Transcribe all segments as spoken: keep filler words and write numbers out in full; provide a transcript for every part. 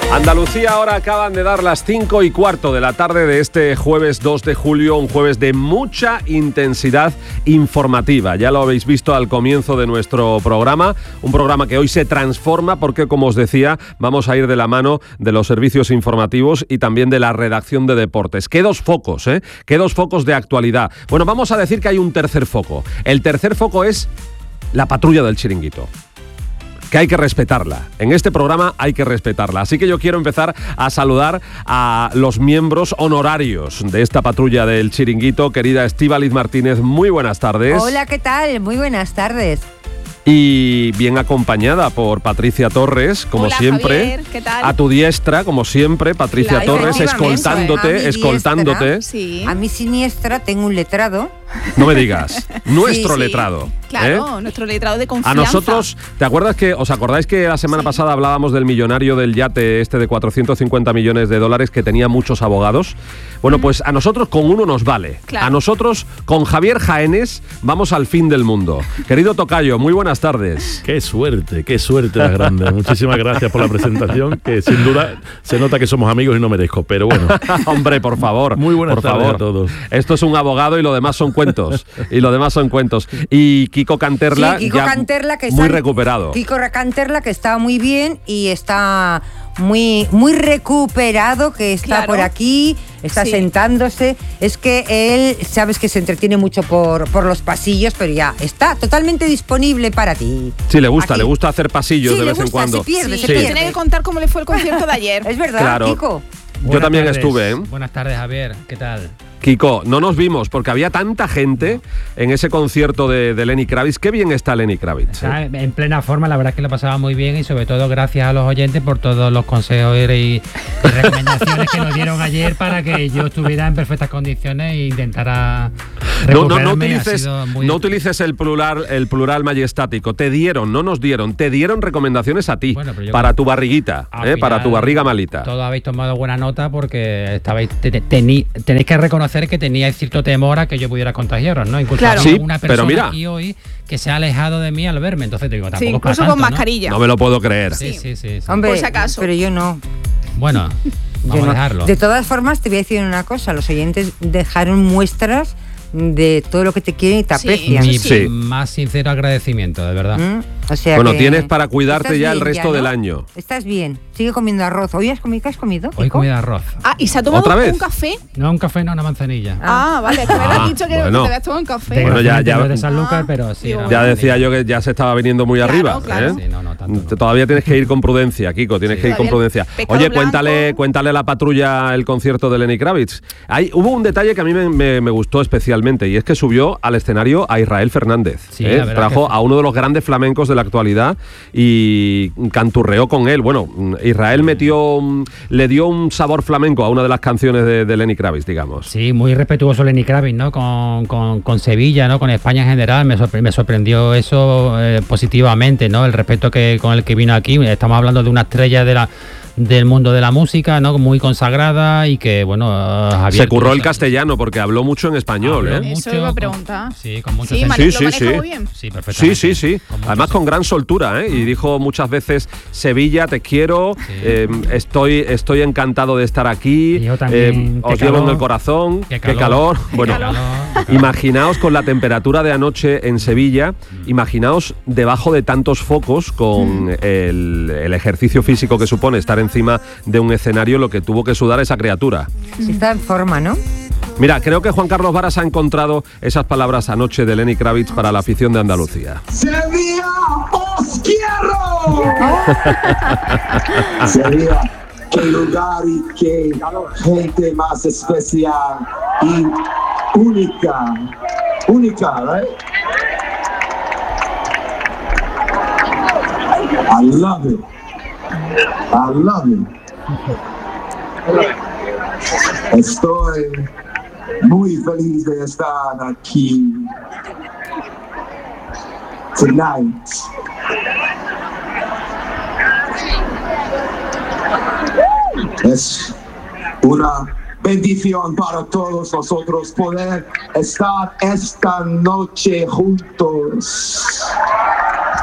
Andalucía ahora acaban de dar las cinco y cuarto de la tarde de este jueves dos de julio, un jueves de mucha intensidad informativa. Ya lo habéis visto al comienzo de nuestro programa, un programa que hoy se transforma porque, como os decía, vamos a ir de la mano de los servicios informativos y también de la redacción de deportes. ¿Qué dos focos, eh? ¿Qué dos focos de actualidad? Bueno, vamos a decir que hay un tercer foco. El tercer foco es la patrulla del Chiringuito, que hay que respetarla. En este programa hay que respetarla. Así que yo quiero empezar a saludar a los miembros honorarios de esta patrulla del Chiringuito. Querida Estíbaliz Martínez, muy buenas tardes. Hola, ¿qué tal? Muy buenas tardes. Y bien acompañada por Patricia Torres, como Hola, siempre. Javier, ¿qué tal? A tu diestra, como siempre, Patricia Claro, Torres, escoltándote, escoltándote. Sí. A mi siniestra tengo un letrado. No me digas, nuestro Sí, sí. letrado. Claro, ¿eh? nuestro letrado de confianza. A nosotros, ¿te acuerdas que, os acordáis que la semana Sí. pasada hablábamos del millonario del yate este de cuatrocientos cincuenta millones de dólares que tenía muchos abogados? Bueno, pues a nosotros con uno nos vale. Claro. A nosotros con Javier Jaénes vamos al fin del mundo. Querido tocayo, muy buenas tardes. Qué suerte, qué suerte la grande. Muchísimas gracias por la presentación, que sin duda se nota que somos amigos y no merezco, pero bueno. Hombre, por favor. Muy buenas por tardes favor. a todos. Esto es un abogado y lo demás son cuentos. Y lo demás son cuentos. Y Kiko Canterla, Sí, Kiko ya Canterla, que muy está- recuperado. Kiko Canterla, que está muy bien y está muy, muy recuperado, que está Claro. por aquí, está Sí. sentándose. Es que él, sabes que se entretiene mucho por, por los pasillos, pero ya está totalmente disponible para ti. Sí, le gusta, Aquí. le gusta hacer pasillos Sí, de le vez en gusta, cuando. se pierde, Sí, se pero pierde. tiene que contar cómo le fue el concierto de ayer. Es verdad, Claro. Kiko. Yo Buenas también tardes. estuve, ¿eh? Buenas tardes, Javier. ¿Qué tal? Kiko, no nos vimos porque había tanta gente en ese concierto de, de Lenny Kravitz. Qué bien está Lenny Kravitz. Está ¿eh? en plena forma, la verdad es que lo pasaba muy bien y sobre todo gracias a los oyentes por todos los consejos y, y recomendaciones que nos dieron ayer para que yo estuviera en perfectas condiciones e intentara No, no, recuperarme. no Ha utilices, sido muy no difícil. utilices el plural, el plural majestático. Te dieron, no nos dieron, te dieron recomendaciones a ti, Bueno, pero yo para creo- tu barriguita, Al ¿eh? para final, tu barriga malita. Todos habéis tomado buena nota porque estabais te- te- tení- tenéis que reconocer que teníais cierto temor a que yo pudiera contagiaros, ¿no? Incluso Claro. había Sí, una pero persona mira. aquí hoy que se ha alejado de mí al verme, entonces te digo, tampoco Sí, es para incluso tanto, con ¿no? mascarilla. No me lo puedo creer. Sí, sí, sí. sí. Hombre, Por si acaso. pero yo no. Bueno, Yo vamos no. a dejarlo. De todas formas, te voy a decir una cosa. Los oyentes dejaron muestras de todo lo que te quieren y te Sí. aprecian. Mi Sí. más sincero agradecimiento, de verdad. ¿Mm? O sea Bueno, que tienes para cuidarte estás ya el bien resto ¿no? del año. Estás bien. Sigue comiendo arroz. ¿Hoy has comido? ¿Qué has comido? Hoy Kiko? comí arroz. Ah, ¿y se ha tomado ¿Otra vez? un café? No un café, no una manzanilla. Ah, vale, es que me Ah, habías dicho que bueno. te habías tomado un café. Bueno, ya- Desgraciadamente ya- no es de Sanlúcar, Ah, pero sí. digo, era Ya una decía manzanilla. yo que ya se estaba viniendo muy Claro, arriba. claro. ¿eh? Sí, no, no, tanto no. Todavía tienes que ir con prudencia, Kiko, tienes Sí. que ir con Todavía el prudencia. pescado Oye, blanco. cuéntale, cuéntale a la patrulla el concierto de Lenny Kravitz. Hay, hubo un detalle que a mí me, me- me gustó especialmente y es que subió al escenario a Israel Fernández. Sí, ¿eh? la verdad Trajo que sí. a uno de los grandes flamencos de la actualidad y canturreó con él. Bueno, Israel metió, le dio un sabor flamenco a una de las canciones de, de Lenny Kravitz, digamos. Sí, muy respetuoso Lenny Kravitz, ¿no? Con, con, con Sevilla, ¿no? Con España en general. Me, sorpre- me sorprendió eso eh, positivamente, ¿no? El respeto que con el que vino aquí. Estamos hablando de una estrella de la del mundo de la música, ¿no? Muy consagrada y que, bueno, eh, Javier, Se curró el eso- castellano porque habló mucho en español, Habló ¿eh? Eso mucho iba a con- preguntar. Sí, con mucho Sí, sentido. mane- Sí, lo sí, maneja sí. muy bien. Sí, Sí, perfectamente. sí, sí. Con mucho Además con gran soltura, ¿eh? Y dijo muchas veces, Sevilla, te quiero, Sí. eh, estoy, estoy encantado de estar aquí, Dijo también, eh, os qué llevo en calor, el corazón, qué qué calor. calor, Bueno, qué calor, qué calor. imaginaos con la temperatura de anoche en Sevilla, imaginaos debajo de tantos focos con el, el ejercicio físico que supone estar encima de un escenario, lo que tuvo que sudar esa criatura. Está en forma, ¿no? Mira, creo que Juan Carlos Varas ha encontrado esas palabras anoche de Lenny Kravitz para la afición de Andalucía. Sevilla, os quiero. Sevilla, qué lugar y qué gente más especial y única, única, right? I love it. I love it. Estoy muy feliz de estar aquí tonight. Es una bendición para todos nosotros poder estar esta noche juntos.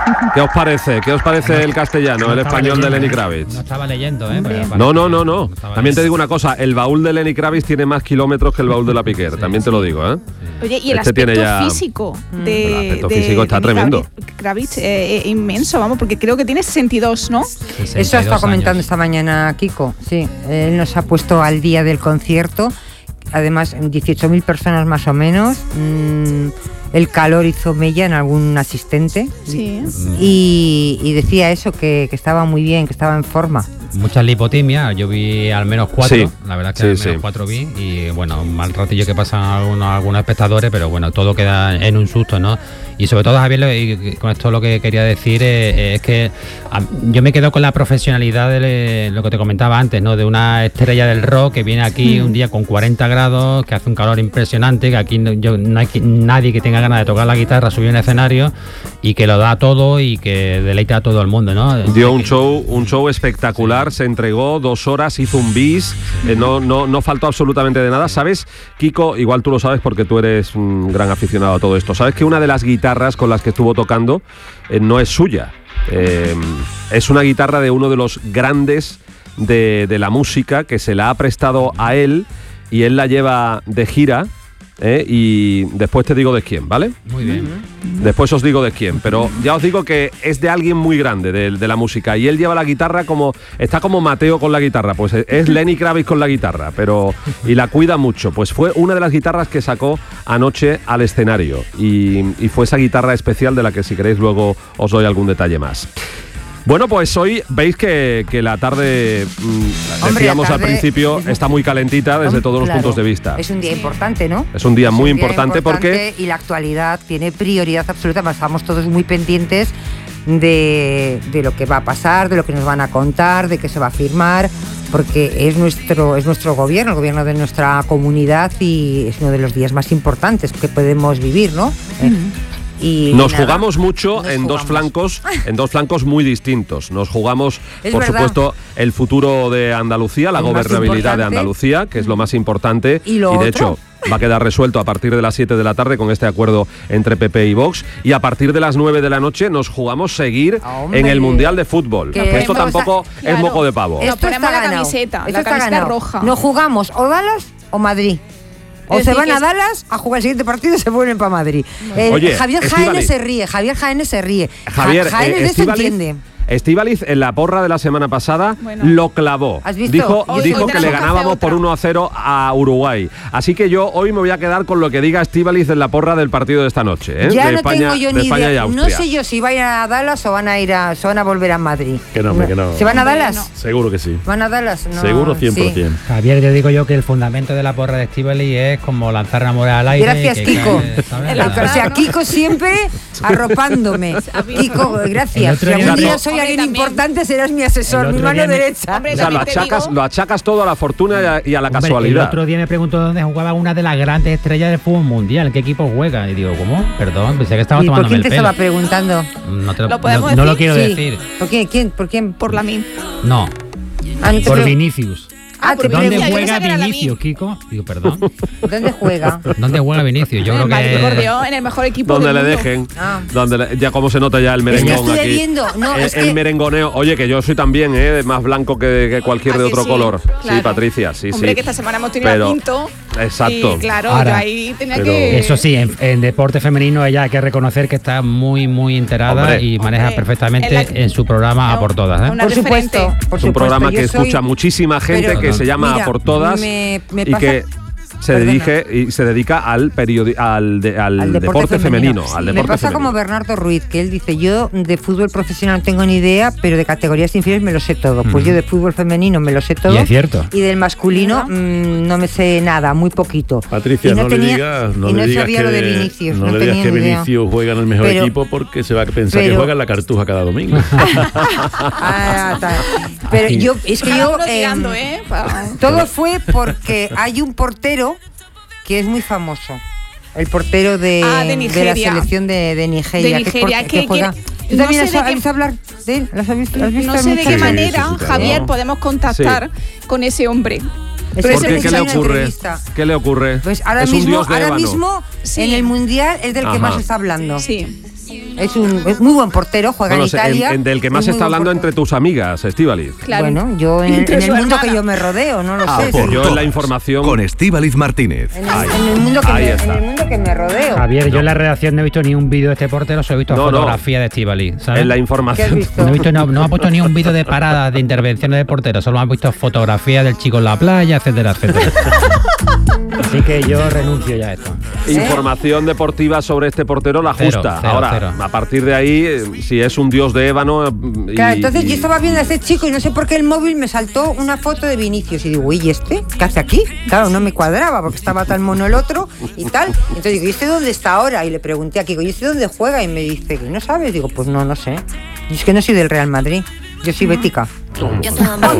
¿Qué os parece? ¿Qué os parece el castellano, No el estaba español de leyendo, Lenny ¿eh? Kravitz? No estaba leyendo, ¿eh? Hombre. Pero No, no, no, no. estaba También te leyendo. digo una cosa, el baúl de Lenny Kravitz tiene más kilómetros que el baúl de la Piquer, también te lo digo, ¿eh? Oye, y el Este tiene aspecto ya- físico de. El aspecto de- físico está de Lenny tremendo. Kravitz, Kravitz, eh, eh, inmenso, vamos, porque creo que tiene sesenta y dos, ¿no? Eso está comentando esta mañana Kiko. Sí, él nos ha puesto al día del concierto. Además, dieciocho mil personas más o menos. Mm, el calor hizo mella en algún asistente. Sí. Y, y decía eso, que, que estaba muy bien, que estaba en forma. Muchas lipotimias, yo vi al menos cuatro, Sí, la verdad que sí, al menos sí. cuatro vi y bueno, un mal ratillo que pasan algunos, algunos espectadores, pero bueno, todo queda en un susto, ¿no? Y sobre todo, Javier, lo- y con esto lo que quería decir eh, es que a- yo me quedo con la profesionalidad de lo que te comentaba antes, ¿no? De una estrella del rock que viene aquí un día con cuarenta grados, que hace un calor impresionante, que aquí no, yo, no hay que- nadie que tenga ganas de tocar la guitarra, subir en el escenario y que lo da todo y que deleita a todo el mundo, ¿no? Dio un show, un show espectacular, se entregó dos horas, hizo un bis, eh, no, no, no faltó absolutamente de nada. ¿Sabes, Kiko? Igual tú lo sabes porque tú eres un gran aficionado a todo esto. ¿Sabes que una de las guitarras con las que estuvo tocando eh, no es suya? Eh, es una guitarra de uno de los grandes de, de la música que se la ha prestado a él y él la lleva de gira. ¿eh? Y después te digo de quién, ¿vale? Muy bien. Después os digo de quién, pero ya os digo que es de alguien muy grande de, de la música y él lleva la guitarra como, está como Mateo con la guitarra, pues es Lenny Kravitz con la guitarra, pero y la cuida mucho, pues fue una de las guitarras que sacó anoche al escenario y, y fue esa guitarra especial de la que si queréis luego os doy algún detalle más. Bueno, pues hoy veis que, que la tarde, mmm, Hombre, decíamos la al tarde principio, es- está muy calentita desde todos los Claro, puntos de vista. Es un día importante, ¿no? Es un día muy un día importante porque- Y la actualidad tiene prioridad absoluta. Además, estamos todos muy pendientes de, de lo que va a pasar, de lo que nos van a contar, de qué se va a firmar, porque es nuestro, es nuestro gobierno, el gobierno de nuestra comunidad y es uno de los días más importantes que podemos vivir, ¿no? Eh, y Nos nada, jugamos mucho nos en dos jugamos. flancos, en dos flancos muy distintos. Nos jugamos, Es por verdad. supuesto, el futuro de Andalucía, la Lo más gobernabilidad de importante. Andalucía, que es lo más importante. Y lo de otro. hecho, va a quedar resuelto a partir de las siete de la tarde con este acuerdo entre P P y Vox. Y a partir de las nueve de la noche nos jugamos seguir Hombre. en el Mundial de Fútbol. Que Que esto ponemos- tampoco es claro. moco de pavo. Nos Esto ponemos está la ganado. camiseta, Esto la está camiseta ganado. roja. Nos jugamos o Dallas o Madrid. O Es se decir, van que a es- Dallas a jugar el siguiente partido y se vuelven para Madrid. Eh, Oye, Javier Estíbaliz. Jaénes se ríe, Javier Jaénes se ríe. Ja- Javier, Jaénes eh, de eso Estíbaliz- entiende. Estíbaliz en la porra de la semana pasada Bueno. lo clavó. ¿Has visto? Dijo, Hoy- dijo hoy que le tenemos que ganábamos hacer por otra. uno a cero a Uruguay. Así que yo hoy me voy a quedar con lo que diga Estíbaliz en la porra del partido de esta noche. ¿eh? Ya de no España, tengo yo de ni España y idea. Austria. No sé yo si van a ir a Dallas o van a ir a, se van a volver a Madrid. Que no, hombre, que no. ¿Se van a Hombre, Dallas? no. Seguro que sí. ¿Van a Dallas? No, Seguro cien por ciento. sí. Javier, yo digo yo que el fundamento de la porra de Estíbaliz es como lanzar una moneda al aire. Gracias, y que Kiko. cae, ¿sabes? El La- azar. O sea, Kiko siempre arropándome. Kiko, El gracias. otro Si algún día- día soy Hombre, alguien también. importante, serás mi asesor, El mi otro mano día me- derecha. Hombre, O sea, lo también te achacas, digo- lo achacas todo a la fortuna y a, y a la Hombre, casualidad. el otro día me preguntó dónde jugaba una de las grandes estrellas del fútbol mundial, qué equipo juega. Y digo, ¿cómo? Perdón, pensé que estaba ¿Y por tomándome quién te el pelo. estaba preguntando? No, te lo, ¿Lo podemos no- no lo decir? quiero Sí. decir. ¿Por quién? ¿Quién? ¿Por quién? Por la mí. No, Ah, no te por pre- Vinicius. Ah, te ¿Dónde pregunto. Yo juega pensaba que era la Vinicius, mí. Kiko? Digo, perdón. ¿Dónde juega? ¿Dónde juega Vinicius? Yo en creo el Madrid, por que... Dios, en el mejor equipo Donde del le mundo. dejen. Ah. Donde le- ya como se nota ya el Es que merengón estoy aquí. viendo. No, Eh, es el que merengoneo. Oye, que yo soy también, ¿eh? Más blanco que, que cualquier ¿A de que otro sí? color. Sí, Claro. Patricia, sí, Hombre, sí. que esta semana hemos tenido Pero- a Pinto. Exacto. Y claro, Ahora, yo ahí tenía pero- que. Eso sí, en, en deporte femenino ella hay que reconocer que está muy, muy enterada Hombre. y maneja Hombre, perfectamente en la- en su programa A No, por Todas. ¿eh? una por supuesto, referente. por Es un supuesto, programa yo que soy- escucha muchísima gente Pero- que se llama Mira, A por Todas me- me y pasa- que se Perdona. dirige y se dedica al periodi al, de- al al deporte, femenino, al Me deporte pasa femenino. como Bernardo Ruiz, que él dice, yo de fútbol profesional no tengo ni idea, pero de categorías inferiores me lo sé todo. Pues Ujú. yo de fútbol femenino me lo sé todo. Y es cierto. Y del masculino ¿Verdad? mm, no me sé nada, muy poquito. Patricia, Y no, le tenía- digas, no y le no digas sabía que, lo de Vinicius, no no le digas tenía que ni idea. Vinicius juega en el mejor Pero- equipo porque se va a pensar que pero- juega en la Cartuja cada domingo. Ah, está. Pero yo, es que Cada yo... uno em, tirando, ¿eh? Pa- Todo fue porque hay un portero que es muy famoso. El portero de, Ah, de la Nigeria. selección de, de Nigeria. De que es Nigeria, por- que- que juega. que- ¿Tú no también sé has, de has qué- visto hablar de él? ¿Lo has visto? ¿Has visto No sé de mucho? qué Sí, manera, sí, sí, claro. Javier, podemos contactar con ese hombre. Es Pero que ese ¿Por qué? ¿Qué le muchacho ocurre? entrevista. ¿Qué le ocurre? Pues ahora es un mismo, dios de ahora ébano. mismo Sí. en el mundial es del que Ajá. más se está hablando. Sí. Es un es muy buen portero, juega Bueno, en Italia. en- en del que más es se muy está buen hablando portero. entre tus amigas, Estíbaliz. Claro. Bueno, yo en, Entre en su el mundo hermana. que yo me rodeo, no lo A sé. por Yo en todas. la información... Con Estíbaliz Martínez. En el, en el mundo que Ahí me, está. en el mundo que me rodeo. Javier, yo en la redacción no he visto ni un vídeo de este portero, solo he visto No, no. fotografía de Estíbaliz, ¿sabes? En la ¿Qué has información... visto? No, he visto, no, no ha puesto ni un vídeo de paradas de intervenciones de portero, solo han visto fotografías del chico en la playa, etcétera, etcétera. Así que yo renuncio ya a esto. Información deportiva sobre este portero, la Cero, justa. cero, Ahora, cero. a partir de ahí, eh, si es un dios de ébano... eh, y- Claro, entonces y- yo estaba viendo a ese chico y no sé por qué el móvil me saltó una foto de Vinicius y digo, uy, ¿y este? ¿Qué hace aquí? Claro, no me cuadraba porque estaba tan mono el otro y tal. Entonces digo, ¿y este dónde está ahora? Y le pregunté a Kiko, ¿y este dónde juega? Y me dice, ¿no sabes? Digo, pues no, no sé. Y es que no soy del Real Madrid, yo soy bética. Pues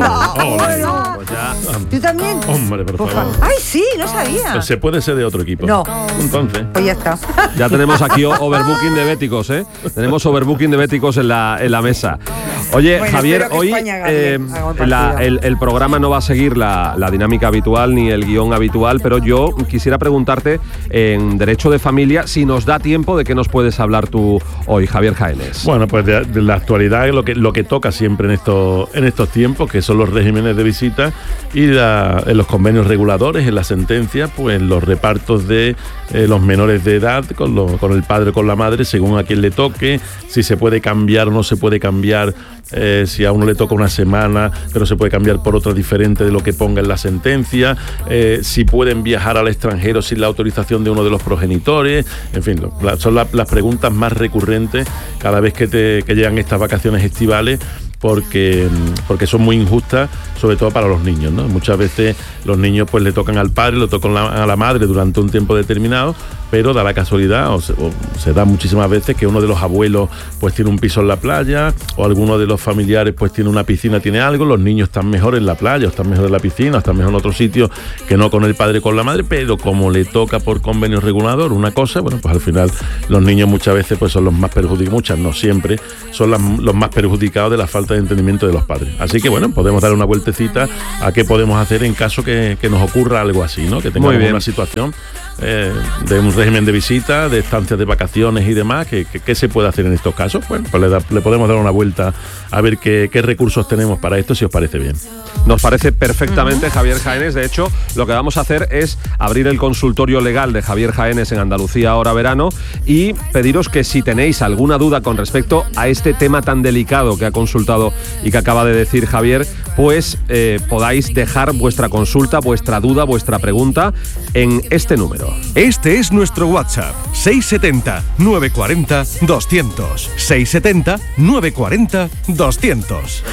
ya. ¿Tú también? Hombre, por Pues, favor. ay, sí, no sabía. Pues se puede ser de otro equipo. No. Entonces. Pues ya está. Ya tenemos aquí o- overbooking de béticos, ¿eh? Tenemos overbooking de béticos en la, en la mesa. Oye, Bueno, Javier, espero que hoy España gane. eh, Hago el la- partido. el, el programa no va a seguir la, la dinámica habitual ni el guión habitual, pero yo quisiera preguntarte en Derecho de Familia si nos da tiempo de qué nos puedes hablar tú hoy, Javier Jaénes. Bueno, pues de, de la actualidad, lo que, lo que toca siempre en estos, en estos tiempos, que son los regímenes de visita y la- en los convenios reguladores, en la sentencia, pues los repartos de eh, los menores de edad con, lo- con el padre o con la madre, según a quien le toque, si se puede cambiar o no se puede cambiar, eh, si a uno le toca una semana, pero se puede cambiar por otra diferente de lo que ponga en la sentencia, eh, si pueden viajar al extranjero sin la autorización de uno de los progenitores, en fin, lo- la- son la- las preguntas más recurrentes cada vez que, te, que llegan estas vacaciones estivales, porque, porque son muy injustas, sobre todo para los niños, ¿no? Muchas veces los niños pues le tocan al padre, le tocan la- a la madre durante un tiempo determinado, pero da la casualidad, o se, o se da muchísimas veces que uno de los abuelos pues tiene un piso en la playa, o alguno de los familiares pues tiene una piscina, tiene algo, los niños están mejor en la playa, o están mejor en la piscina, o están mejor en otro sitio que no con el padre o con la madre, pero como le toca por convenio regulador una cosa, bueno, pues al final los niños muchas veces pues son los más perjudicados, muchas, no siempre, son las- los más perjudicados de la falta de entendimiento de los padres. Así que bueno, podemos dar una vueltecita a qué podemos hacer en caso que, que nos ocurra algo así, ¿no? Que tengamos Muy bien. una situación eh, de un régimen de visita, de estancias de vacaciones y demás, que, que- ¿qué se puede hacer en estos casos? Bueno, pues le, da- le podemos dar una vuelta a ver qué, qué recursos tenemos para esto, si os parece bien. Nos parece perfectamente, Javier Jaénes. De hecho, lo que vamos a hacer es abrir el consultorio legal de Javier Jaénes en Andalucía Ahora Verano y pediros que si tenéis alguna duda con respecto a este tema tan delicado que ha consultado y que acaba de decir Javier, pues eh, podáis dejar vuestra consulta, vuestra duda, vuestra pregunta en este número. Este es nuestro WhatsApp, seis setenta, nueve cuarenta, doscientos. seis setenta, nueve cuarenta, doscientos.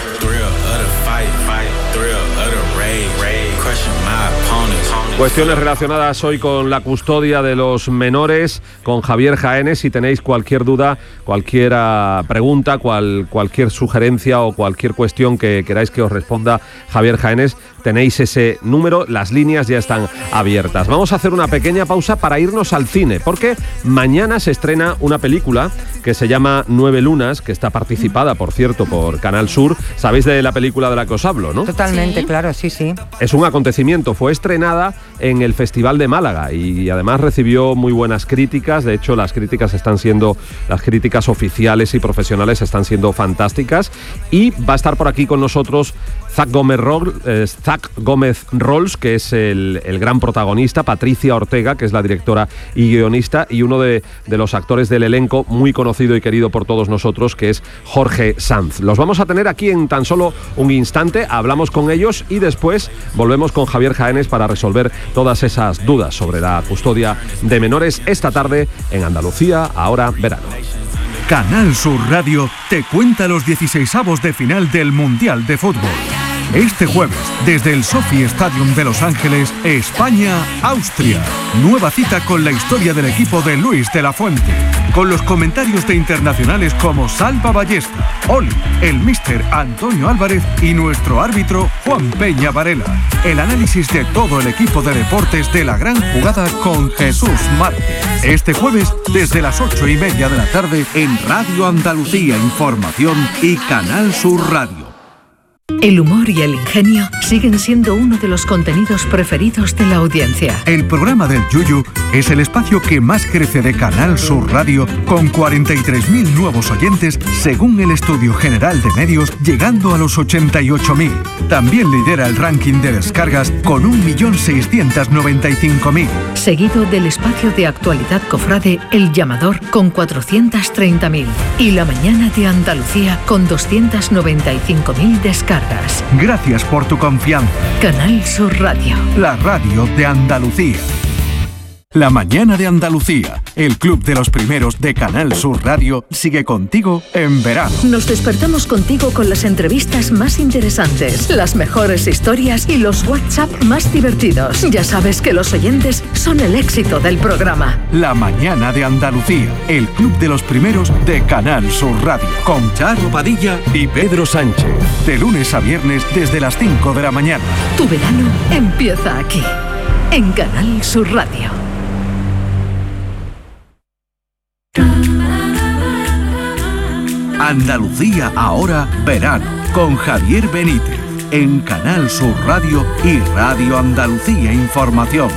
Cuestiones relacionadas hoy con la custodia de los menores, con Javier Jaénes. Si tenéis cualquier duda, cualquier ah, pregunta, cual, cualquier sugerencia o cualquier cuestión que queráis que os responda Javier Jaénes, tenéis ese número, las líneas ya están abiertas. Vamos a hacer una pequeña pausa para irnos al cine, porque mañana se estrena una película que se llama Nueve Lunas, que está participada, por cierto, por Canal Sur. Sabéis de la película de la que os hablo, ¿no? Totalmente, claro, sí, sí. Es un acontecimiento, fue estrenada en el Festival de Málaga y además recibió muy buenas críticas. De hecho, las críticas están siendo, las críticas oficiales y profesionales están siendo fantásticas. Y va a estar por aquí con nosotros Zach Gómez, Rol, eh, Zach Gómez Rolls, que es el, el gran protagonista, Patricia Ortega, que es la directora y guionista, y uno de, de los actores del elenco, muy conocido y querido por todos nosotros, que es Jorge Sanz. Los vamos a tener aquí en tan solo un instante, hablamos con ellos y después volvemos con Javier Jaénes para resolver todas esas dudas sobre la custodia de menores esta tarde en Andalucía Ahora Verano. Canal Sur Radio te cuenta los dieciseisavos de final del Mundial de Fútbol. Este jueves, desde el Sophie Stadium de Los Ángeles, España-Austria. Nueva cita con la historia del equipo de Luis de la Fuente. Con los comentarios de internacionales como Salva Ballesta, Oli, el míster Antonio Álvarez y nuestro árbitro Juan Peña Varela. El análisis de todo el equipo de deportes de la gran jugada con Jesús Márquez. Este jueves, desde las ocho y media de la tarde, en Radio Andalucía Información y Canal Sur Radio. El humor y el ingenio siguen siendo uno de los contenidos preferidos de la audiencia. El programa del Yuyu es el espacio que más crece de Canal Sur Radio, con cuarenta y tres mil nuevos oyentes según el Estudio General de Medios, llegando a los ochenta y ocho mil. También lidera el ranking de descargas con un millón seiscientos noventa y cinco mil. Seguido del espacio de actualidad cofrade El Llamador con cuatrocientos treinta mil. Y La Mañana de Andalucía con doscientos noventa y cinco mil descargas. Gracias por tu confianza. Canal Sur Radio. La radio de Andalucía. La Mañana de Andalucía, el club de los primeros de Canal Sur Radio, sigue contigo en verano. Nos despertamos contigo con las entrevistas más interesantes, las mejores historias y los WhatsApp más divertidos. Ya sabes que los oyentes son el éxito del programa. La Mañana de Andalucía, el club de los primeros de Canal Sur Radio, con Charo Padilla y Pedro Sánchez. De lunes a viernes desde las cinco de la mañana. Tu verano empieza aquí, en Canal Sur Radio. Andalucía ahora verano, con Javier Benítez, en Canal Sur Radio y Radio Andalucía Información.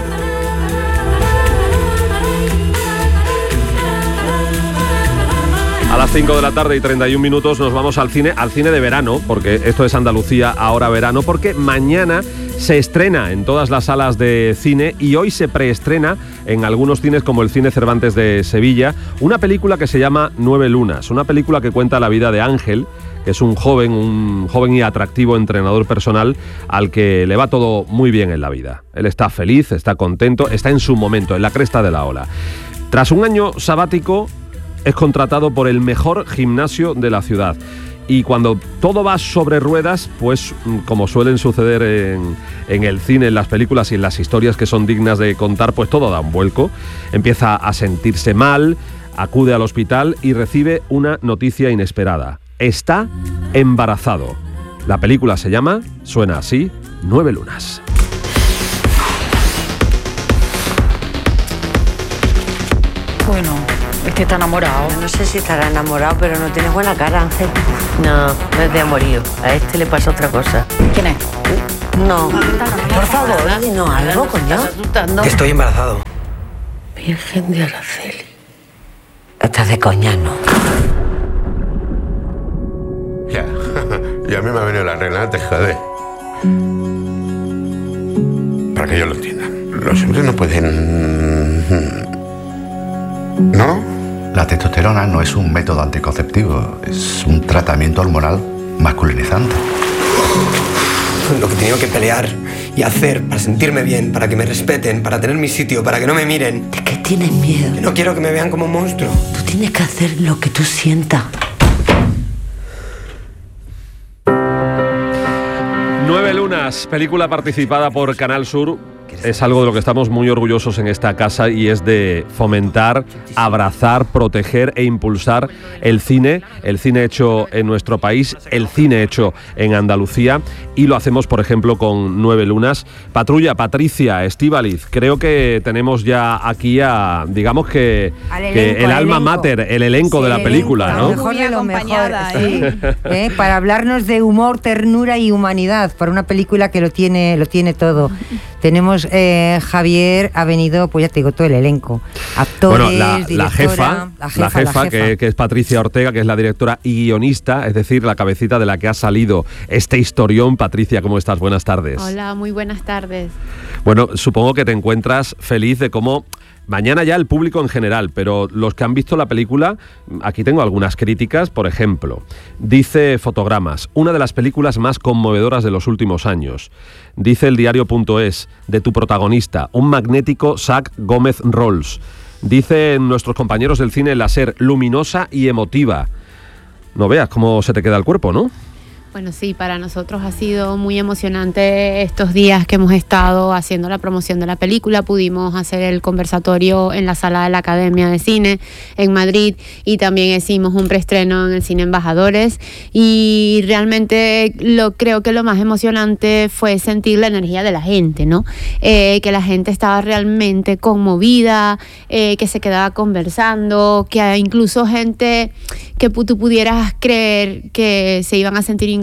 A las cinco de la tarde y treinta y un minutos nos vamos al cine, al cine de verano, porque esto es Andalucía ahora verano, porque mañana se estrena en todas las salas de cine y hoy se preestrena en algunos cines como el Cine Cervantes de Sevilla, una película que se llama Nueve Lunas, una película que cuenta la vida de Ángel, que es un joven, un joven y atractivo entrenador personal al que le va todo muy bien en la vida. Él está feliz, está contento, está en su momento, en la cresta de la ola. Tras un año sabático, es contratado por el mejor gimnasio de la ciudad. Y cuando todo va sobre ruedas, pues como suelen suceder en, en el cine, en las películas y en las historias que son dignas de contar, pues todo da un vuelco. Empieza a sentirse mal, acude al hospital y recibe una noticia inesperada. Está embarazado. La película se llama, suena así, Nueve Lunas. Bueno, este está enamorado. No sé si estará enamorado, pero no tiene buena cara, Ángel. No, no es de amorío. A este le pasa otra cosa. ¿Quién es? No. Por favor, dinos algo, coño. Que estoy embarazado. Virgen de Araceli. Estás de coña, ¿no? Ya. Y a mí me ha venido la reina, te jode. Para que yo lo entienda. Los hombres no pueden... ¿No? La testosterona no es un método anticonceptivo, es un tratamiento hormonal masculinizante. Lo que he tenido que pelear y hacer para sentirme bien, para que me respeten, para tener mi sitio, para que no me miren. ¿De qué tienes miedo? Que no quiero que me vean como un monstruo. Tú tienes que hacer lo que tú sientas. Nueve Lunas, película participada por Canal Sur. Es algo de lo que estamos muy orgullosos en esta casa y es de fomentar, abrazar, proteger e impulsar el cine, el cine hecho en nuestro país, el cine hecho en Andalucía, y lo hacemos, por ejemplo, con Nueve Lunas. Patrulla, Patricia, Estíbaliz, creo que tenemos ya aquí a, digamos que, elenco, que el alma elenco. mater, el elenco Sí, de la el película, elenco, ¿no? Lo mejor de lo mejor, ¿eh? sí. ¿Eh? Para hablarnos de humor, ternura y humanidad, para una película que lo tiene, lo tiene todo. Tenemos eh, Javier, ha venido, pues ya te digo, todo el elenco. Actores, Bueno, la, la, directora, jefa, la jefa, la jefa, la jefa. Que, que es Patricia Ortega, que es la directora y guionista, es decir, la cabecita de la que ha salido este historión. Patricia, ¿cómo estás? Buenas tardes. Hola, muy buenas tardes. Bueno, supongo que te encuentras feliz de cómo... Mañana ya el público en general, pero los que han visto la película, aquí tengo algunas críticas. Por ejemplo, dice Fotogramas, una de las películas más conmovedoras de los últimos años. Dice el diario.es, de tu protagonista, un magnético Zach Gómez Rolls. Dicen nuestros compañeros del cine La Ser, luminosa y emotiva. No veas cómo se te queda el cuerpo, ¿no? Bueno, sí, para nosotros ha sido muy emocionante estos días que hemos estado haciendo la promoción de la película. Pudimos hacer el conversatorio en la sala de la Academia de Cine en Madrid y también hicimos un preestreno en el Cine Embajadores, y realmente lo creo que lo más emocionante fue sentir la energía de la gente, ¿no? Eh, que la gente estaba realmente conmovida, eh, que se quedaba conversando, que incluso gente que tú pudieras creer que se iban a sentir incómodos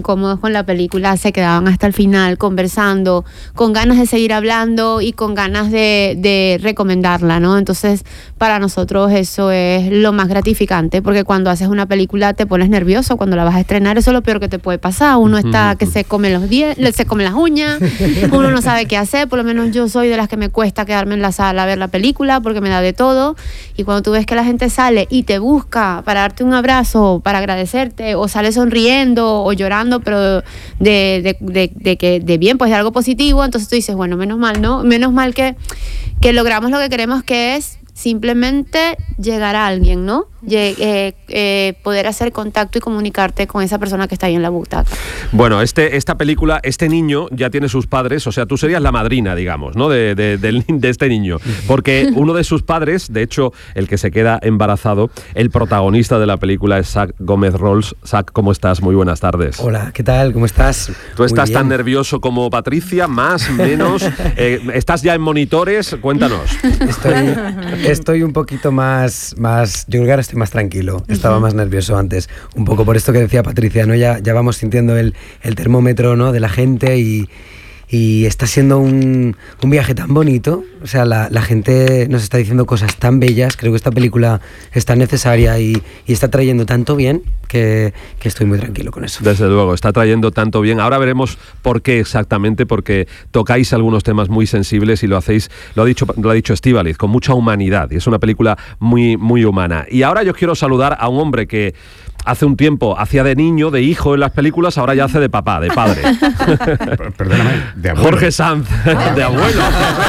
incómodos con la película se quedaban hasta el final conversando, con ganas de seguir hablando y con ganas de, de recomendarla, ¿no? Entonces, para nosotros eso es lo más gratificante, porque cuando haces una película te pones nervioso cuando la vas a estrenar, eso es lo peor que te puede pasar. Uno está que se come los dientes, se come las uñas, uno no sabe qué hacer, por lo menos yo soy de las que me cuesta quedarme en la sala a ver la película porque me da de todo, y cuando tú ves que la gente sale y te busca para darte un abrazo, para agradecerte, o sale sonriendo o llorando, pero de, de, de, de que de bien, pues de algo positivo, entonces tú dices, bueno, menos mal, ¿no? Menos mal que, que logramos lo que queremos, que es simplemente llegar a alguien, ¿no? Lleg- eh, eh, poder hacer contacto y comunicarte con esa persona que está ahí en la butaca. Bueno, este, esta película, este niño ya tiene sus padres, o sea, tú serías la madrina, digamos, ¿no? De, de, de, de este niño, porque uno de sus padres, de hecho, el que se queda embarazado, el protagonista de la película es Zach Gómez Rolls. Zach, ¿cómo estás? Muy buenas tardes. Hola, ¿qué tal? ¿Cómo estás? ¿Tú estás tan nervioso como Patricia? ¿Más? ¿Menos? Eh, ¿Estás ya en monitores? Cuéntanos. Estoy, estoy un poquito más, más, yo creo que ahora estoy más tranquilo, estaba más nervioso antes, un poco por esto que decía Patricia, ¿no? Ya, ya vamos sintiendo el, el termómetro, ¿no? de la gente y, y está siendo un, un viaje tan bonito, o sea, la, la gente nos está diciendo cosas tan bellas, creo que esta película es tan necesaria y, y está trayendo tanto bien que, que estoy muy tranquilo con eso. Desde luego, está trayendo tanto bien. Ahora veremos por qué exactamente, porque tocáis algunos temas muy sensibles y lo hacéis, lo ha dicho, lo ha dicho Estíbaliz, con mucha humanidad, y es una película muy, muy humana. Y ahora yo quiero saludar a un hombre que hace un tiempo hacía de niño, de hijo en las películas, ahora ya hace de papá, de padre. Perdóname, de abuelo. Jorge Sanz, de abuelo.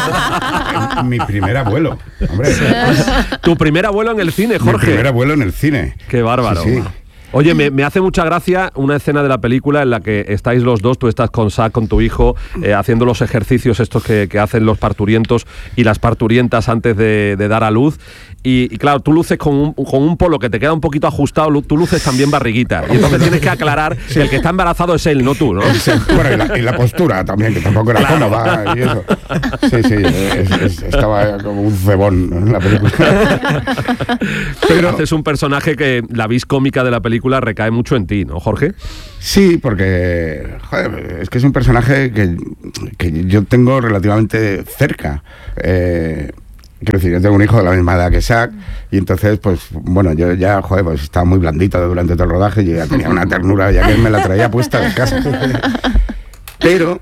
Mi primer abuelo, hombre. Tu primer abuelo en el cine, Jorge. Mi primer abuelo en el cine. Qué bárbaro. Sí, sí. Oye, me, me hace mucha gracia una escena de la película en la que estáis los dos, tú estás con Zach, con tu hijo, eh, haciendo los ejercicios estos que, que hacen los parturientos y las parturientas antes de, de dar a luz. Y, y claro, tú luces con un, con un polo que te queda un poquito ajustado, tú luces también barriguita. Y entonces tienes que aclarar sí. que el que está embarazado es él, no tú, ¿no? Sí, bueno, y la, y la postura también, que tampoco era claro. cómoda y eso. Sí, sí, es, es, estaba como un cebón en la película. Pero haces un personaje que la vis cómica de la película recae mucho en ti, ¿no, Jorge? Sí, porque joder, es que es un personaje que, que yo tengo relativamente cerca. Eh, quiero decir, yo tengo un hijo de la misma edad que Zach, y entonces, pues, bueno, yo ya, joder, pues estaba muy blandito durante todo el rodaje, y ya tenía una ternura, ya que él me la traía puesta de casa. Pero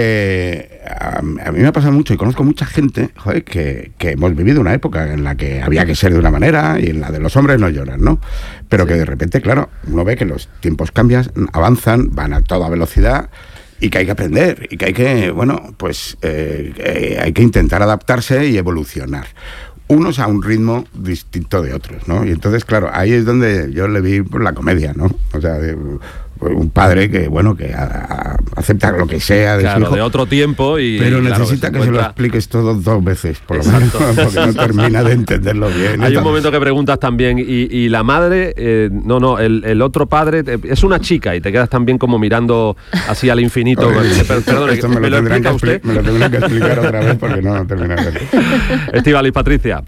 Eh, a, a mí me ha pasado mucho y conozco mucha gente, joder, que, que hemos vivido una época en la que había que ser de una manera y en la de los hombres no lloran, ¿no? Pero que de repente, claro, uno ve que los tiempos cambian, avanzan, van a toda velocidad y que hay que aprender y que hay que, bueno, pues eh, eh, hay que intentar adaptarse y evolucionar. Unos a un ritmo distinto de otros, ¿no? Y entonces, claro, ahí es donde yo le vi pues, la comedia, ¿no? O sea, de, un padre que, bueno, que a, a, acepta lo que sea de claro, su hijo, de otro tiempo y pero claro, necesita que, que se, se lo expliques todo dos veces, por lo menos, porque no termina de entenderlo bien. Hay un momento que preguntas también, y, y la madre, eh, no, no, el, el otro padre eh, es una chica y te quedas también como mirando así al infinito. Oye, pero, perdón, esto me lo, ¿me lo tendrán que usted? Me lo tendrán que explicar otra vez porque no termina de ver. Estíbaliz, Patricia.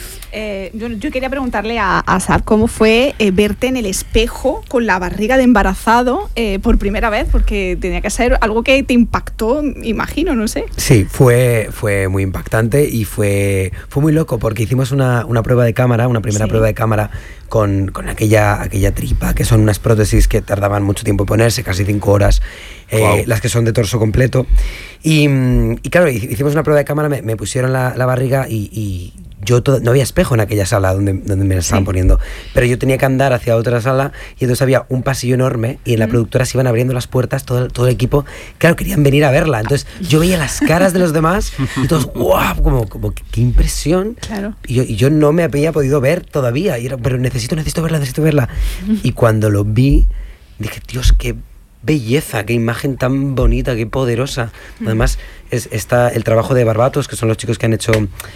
Eh, yo, yo quería preguntarle a, a Zach cómo fue eh, verte en el espejo con la barriga de embarazado eh, por primera vez, porque tenía que ser algo que te impactó, imagino, no sé. Sí, fue, fue muy impactante y fue, fue muy loco porque hicimos una, una prueba de cámara, una primera sí. prueba de cámara con, con aquella, aquella tripa, que son unas prótesis que tardaban mucho tiempo en ponerse, casi cinco horas, eh, wow. las que son de torso completo. Y, y claro, hicimos una prueba de cámara, me, me pusieron la, la barriga y... y yo todo, no había espejo en aquella sala donde, donde me la estaban sí. poniendo, pero yo tenía que andar hacia otra sala y entonces había un pasillo enorme y en la mm. productora se iban abriendo las puertas, todo el, todo el equipo, claro, querían venir a verla, entonces yo veía las caras de los demás y todos, wow, como, como qué impresión, claro. y, yo, y yo no me había podido ver todavía, y era, pero necesito, necesito verla, necesito verla, y cuando lo vi, dije, Dios, qué belleza, qué imagen tan bonita, qué poderosa. Además, es, está el trabajo de Barbatos, que son los chicos que han hecho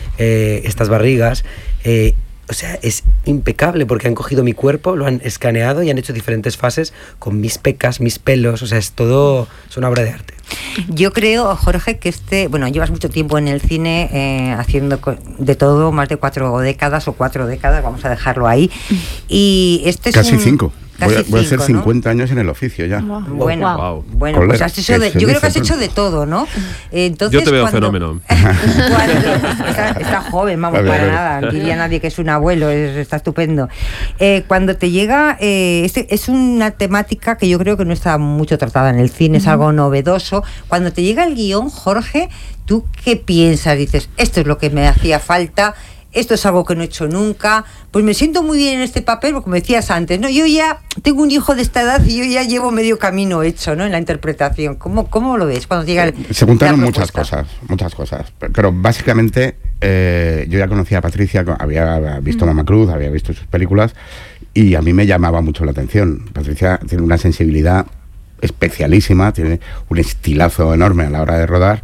eh, estas barrigas. Eh, o sea, es impecable porque han cogido mi cuerpo, lo han escaneado y han hecho diferentes fases con mis pecas, mis pelos. O sea, es todo, es una obra de arte. Yo creo, Jorge, que este, bueno, llevas mucho tiempo en el cine eh, haciendo de todo, más de cuatro décadas o cuatro décadas, vamos a dejarlo ahí. Y este es casi un, cinco. Casi voy, a, voy a hacer cinco, cincuenta ¿no? años en el oficio ya. Wow. Bueno, wow. bueno pues has hecho de, yo creo que has hecho de todo, ¿no? Entonces, yo te veo cuando, fenómeno. Cuando, está, está joven, vamos, ver, para ver. nada. Diría nadie que es un abuelo, es, está estupendo. Eh, cuando te llega, eh, este, es una temática que yo creo que no está mucho tratada en el cine, uh-huh. es algo novedoso. Cuando te llega el guión, Jorge, ¿tú qué piensas? Dices, esto es lo que me hacía falta. Esto es algo que no he hecho nunca, pues me siento muy bien en este papel, porque como decías antes, ¿no? Yo ya tengo un hijo de esta edad y yo ya llevo medio camino hecho, ¿no? En la interpretación. ¿Cómo, cómo lo ves cuando llega el, Se juntaron muchas cosas, muchas cosas, pero básicamente eh, yo ya conocía a Patricia, había visto mm. Mamá Cruz, había visto sus películas y a mí me llamaba mucho la atención. Patricia tiene una sensibilidad especialísima, tiene un estilazo enorme a la hora de rodar.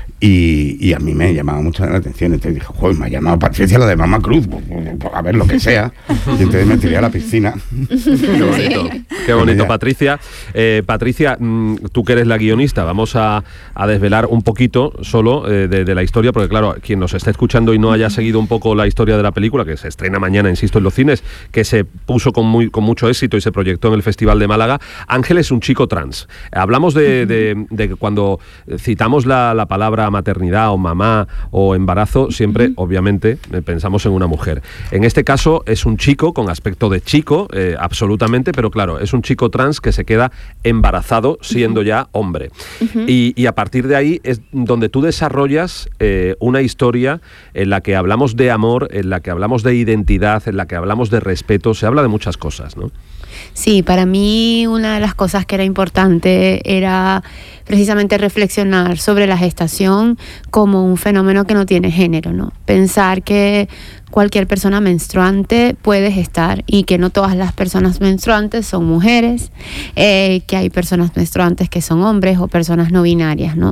Y, y a mí me llamaba mucho la atención. Entonces dije, joder, me ha llamado Patricia la de Mamá Cruz, a ver lo que sea. Y entonces me tiré a la piscina. Qué bonito, qué bonito, Patricia. Eh, Patricia, tú que eres la guionista, vamos a, a desvelar un poquito solo eh, de, de la historia, porque claro, quien nos está escuchando y no haya seguido un poco la historia de la película, que se estrena mañana, insisto, en los cines, que se puso con, muy, con mucho éxito y se proyectó en el Festival de Málaga, Ángel es un chico trans. Hablamos de, de, de que cuando citamos la, la palabra maternidad o mamá o embarazo, siempre, uh-huh. obviamente, pensamos en una mujer. En este caso es un chico con aspecto de chico, eh, absolutamente, pero claro, es un chico trans que se queda embarazado siendo uh-huh. ya hombre. Uh-huh. Y, y a partir de ahí es donde tú desarrollas eh, una historia en la que hablamos de amor, en la que hablamos de identidad, en la que hablamos de respeto, se habla de muchas cosas, ¿no? Sí, para mí una de las cosas que era importante era precisamente reflexionar sobre la gestación como un fenómeno que no tiene género, ¿no? Pensar que cualquier persona menstruante puede gestar y que no todas las personas menstruantes son mujeres, eh, que hay personas menstruantes que son hombres o personas no binarias, ¿no?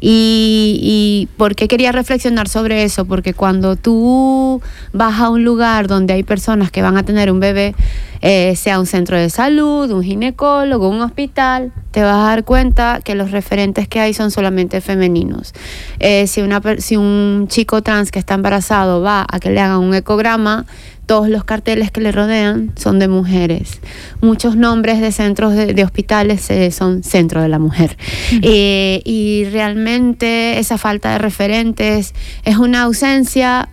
Y, y ¿por qué quería reflexionar sobre eso? Porque cuando tú vas a un lugar donde hay personas que van a tener un bebé, eh, sea un centro de salud, un ginecólogo, un hospital, te vas a dar cuenta que los referentes que hay son solamente femeninos. Eh, si, una, si un chico trans que está embarazado va a que le hagan un ecograma, todos los carteles que le rodean son de mujeres. Muchos nombres de centros de, de hospitales eh, son centro de la mujer. Uh-huh. Eh, y realmente esa falta de referentes es una ausencia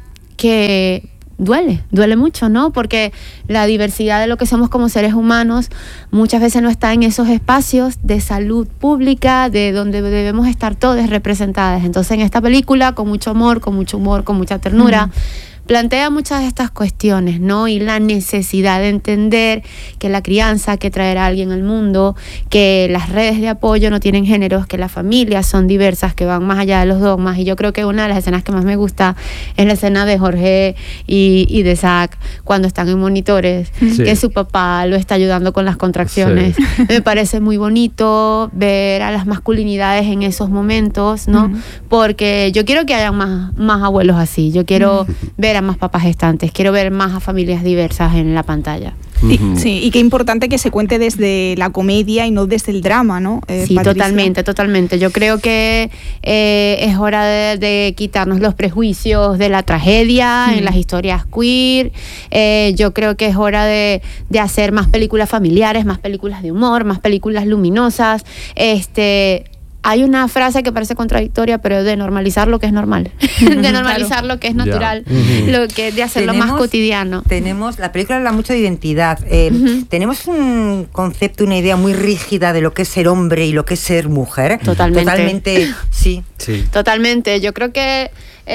que duele, duele mucho, ¿no? Porque la diversidad de lo que somos como seres humanos muchas veces no está en esos espacios de salud pública, de donde debemos estar todas representadas. Entonces, en esta película, con mucho amor, con mucho humor, con mucha ternura, uh-huh. plantea muchas de estas cuestiones, ¿no? Y la necesidad de entender que la crianza que traerá a alguien al mundo, que las redes de apoyo no tienen géneros, que las familias son diversas, que van más allá de los dogmas. Y yo creo que una de las escenas que más me gusta es la escena de Jorge y, y de Zach cuando están en monitores, sí. que su papá lo está ayudando con las contracciones. Sí. Me parece muy bonito ver a las masculinidades en esos momentos, ¿no? Uh-huh. Porque yo quiero que haya más, más abuelos así. Yo quiero uh-huh. ver a más papás gestantes, quiero ver más a familias diversas en la pantalla. Y, sí, y qué importante que se cuente desde la comedia y no desde el drama, ¿no? Eh, sí, Patricia. totalmente, totalmente. Yo creo que eh, es hora de, de quitarnos los prejuicios de la tragedia mm. en las historias queer. Eh, yo creo que es hora de, de hacer más películas familiares, más películas de humor, más películas luminosas. Este... Hay una frase que parece contradictoria, pero de normalizar lo que es normal, de normalizar claro. lo que es natural, yeah. lo que de hacerlo tenemos, más cotidiano. Tenemos, la película habla mucho de identidad. Eh, uh-huh. Tenemos un concepto, una idea muy rígida de lo que es ser hombre y lo que es ser mujer. Totalmente. Totalmente, sí. sí. Totalmente. Yo creo que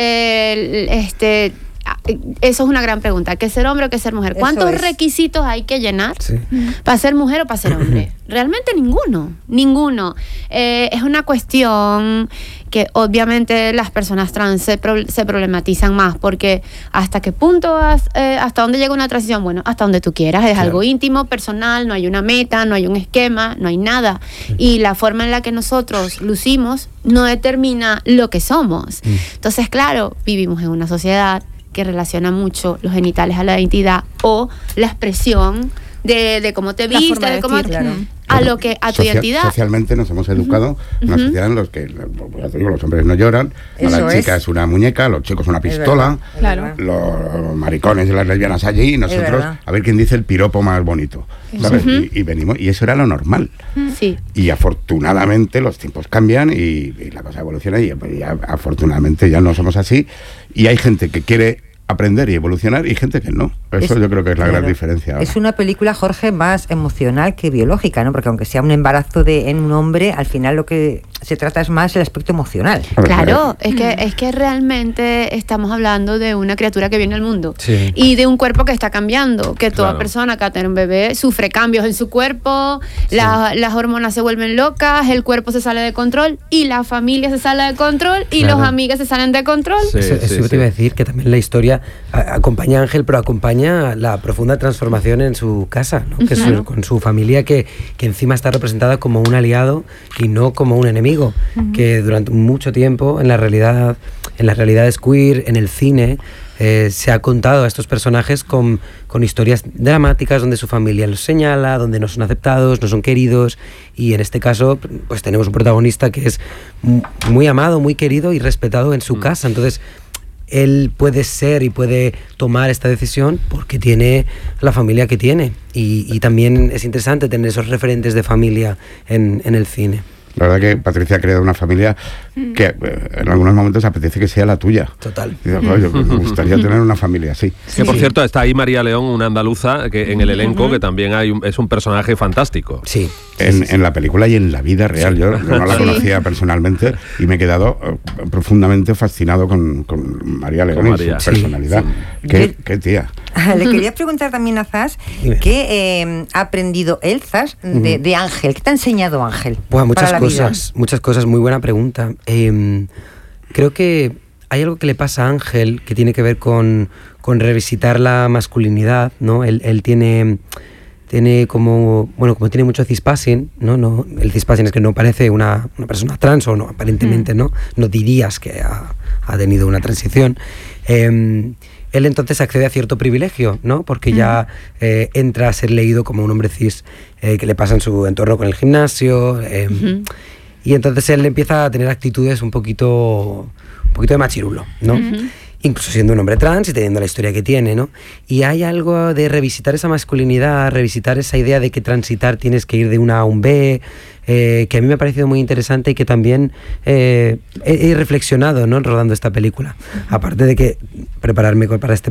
eh, este... eso es una gran pregunta. ¿Qué es ser hombre o qué es ser mujer? ¿Cuántos es. requisitos hay que llenar sí. para ser mujer o para ser hombre? Realmente ninguno, ninguno. Eh, es una cuestión que obviamente las personas trans se, pro, se problematizan más, porque hasta qué punto, has, eh, hasta dónde llega una transición, bueno, hasta donde tú quieras, es claro. algo íntimo, personal, no hay una meta, no hay un esquema, no hay nada. Y la forma en la que nosotros lucimos no determina lo que somos. Entonces, claro, vivimos en una sociedad que relaciona mucho los genitales a la identidad o la expresión de, de cómo te vistes, de, de cómo... Vestir, claro. a lo que a tu Social, identidad. Socialmente nos hemos educado uh-huh. en una sociedad en la que, ya te digo, los hombres no lloran, Eso a la chica es. es una muñeca, a los chicos una pistola, Es verdad, los maricones y las lesbianas allí, y nosotros a ver quién dice el piropo más bonito, ¿sabes? Uh-huh. y, y venimos, y eso era lo normal. Sí. Y afortunadamente los tiempos cambian y, y la cosa evoluciona y, y ya, afortunadamente ya no somos así, y hay gente que quiere aprender y evolucionar y gente que no. Eso es, yo creo que es la claro, gran diferencia. Ahora. Es una película, Jorge, más emocional que biológica, ¿no? Porque aunque sea un embarazo de, en un hombre, al final lo que se trata es más el aspecto emocional. Claro, es que, es que realmente estamos hablando de una criatura que viene al mundo Sí. y de un cuerpo que está cambiando, que toda Claro. persona que va a tener un bebé sufre cambios en su cuerpo, Sí. la- las hormonas se vuelven locas, el cuerpo se sale de control y la familia se sale de control y Claro. los amigos se salen de control. Sí, eso sí, eso sí. te iba a decir, que también la historia a- acompaña a Ángel, pero acompaña la profunda transformación en su casa, ¿no? Que es Claro. su- con su familia, que, que encima está representada como un aliado y no como un enemigo, Ujú. que durante mucho tiempo en la realidad, en las realidades queer, en el cine, eh, se ha contado a estos personajes con, con historias dramáticas donde su familia los señala, donde no son aceptados, no son queridos, y en este caso pues tenemos un protagonista que es mu- muy amado, muy querido y respetado en su casa. Entonces él puede ser y puede tomar esta decisión porque tiene la familia que tiene, y, y también es interesante tener esos referentes de familia en, en el cine. La verdad que Patricia ha creado una familia que eh, en algunos momentos apetece que sea la tuya. Total. Y digo, "Oye, me gustaría tener una familia así". Que por cierto está ahí María León, una andaluza, que en el elenco, que también hay un- es un personaje fantástico. Sí. En, en la película y en la vida real. Yo, yo no la Sí. conocía personalmente y me he quedado eh, profundamente fascinado con, con María León Con y María. su personalidad. Sí. Qué, Sí. qué tía. Le quería preguntar también a Zas qué eh, ha aprendido él, Zas, de, Ujú. de Ángel. ¿Qué te ha enseñado Ángel? Buah, muchas para la vida? cosas, muchas cosas, muy buena pregunta. Eh, creo que hay algo que le pasa a Ángel que tiene que ver con, con revisitar la masculinidad, ¿no? Él, él tiene, tiene como, bueno, como tiene mucho cispassing, ¿no? No, el cispassing es que no parece una, una persona trans, o no, aparentemente, ¿no? No dirías que ha, ha tenido una transición. Eh, él entonces accede a cierto privilegio, ¿no? Porque ya eh, entra a ser leído como un hombre cis, eh, que le pasa en su entorno con el gimnasio. eh, Ujú. Y entonces él empieza a tener actitudes un poquito, un poquito de machirulo, ¿no? Ujú. Incluso siendo un hombre trans y teniendo la historia que tiene, ¿no? Y hay algo de revisitar esa masculinidad, revisitar esa idea de que transitar tienes que ir de una a un B, eh, que a mí me ha parecido muy interesante y que también eh, he, he reflexionado, ¿no? Rodando esta película. Aparte de que prepararme co- para este